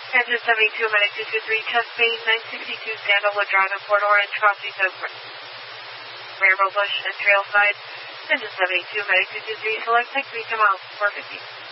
Engine 72, Medic 223, chest main 962, Sandalwood Drive in Port Orange, crossing the Rainbow Bush and Trail side. Engine 72, Medic 223, select next 3 miles, 450.